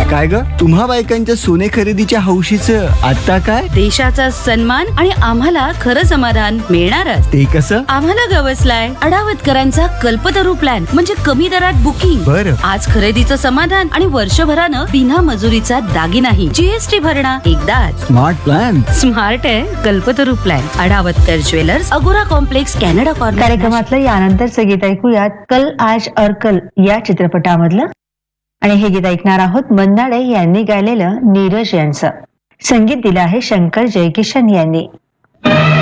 काय ग, तुम्हा बायकांच्या सोने खरेदीच्या हौशीचं आता काय? देशाचा सन्मान आणि आम्हाला खरं समाधान मिळणारच. ते कसं? आम्हाला गवसलाय अडावतकरांचा कल्पतरू प्लॅन, म्हणजे कमी दरात बुकिंग. बरं. आज खरेदीचं समाधान आणि वर्षभरानं बिना मजुरीचा दागिनाही. जीएसटी भरणा एकदाच. Smart plan. स्मार्ट आहे कल्पतरू प्लॅन. अडावतकर ज्वेलर्स, अगोरा कॉम्प्लेक्स, कॅनडा कॉर्नर. कार्यक्रमातलं यानंतरचं गीत ऐकूयात कल आज और कल या चित्रपटामधलं. आणि हे गीत ऐकणार आहोत मन्नाडे यांनी गायलेलं नीरज यांचं. संगीत दिलं आहे शंकर जयकिशन यांनी.